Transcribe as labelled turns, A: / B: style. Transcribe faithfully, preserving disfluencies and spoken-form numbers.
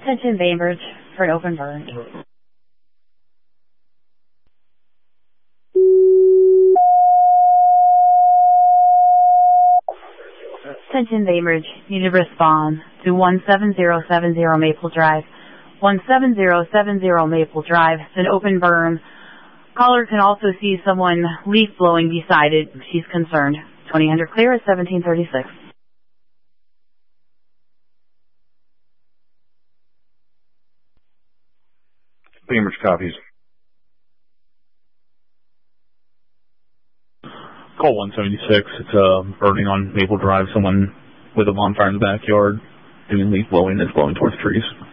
A: Attention Bainbridge for an open burn. Attention Bainbridge, need to respond to one seven zero seven zero Maple Drive. one seven zero seven zero Maple Drive. It's an open burn. Caller can also see someone leaf blowing beside it. She's concerned. twenty hundred clear at seventeen thirty-six.
B: Bainbridge copies.
C: Call one seventy-six. It's uh, burning on Maple Drive. Someone with a bonfire in the backyard doing leaf blowing that's blowing towards trees.